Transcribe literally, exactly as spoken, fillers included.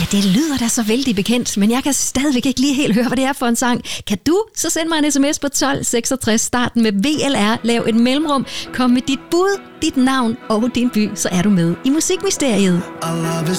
det lyder da så vældig bekendt, men jeg kan stadigvæk ikke lige helt høre, hvad det er for en sang. Kan du så sende mig en sms på tolv seksogtres, starten med V L R, lav et mellemrum, kom med dit bud, dit navn og din by, så er du med i Musikmysteriet. Our love is